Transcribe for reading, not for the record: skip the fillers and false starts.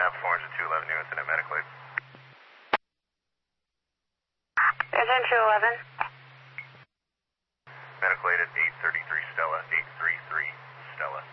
400 211 New Incident Medical Aid. Agent 211. Medical Aid at 833 Stella, 833 Stella.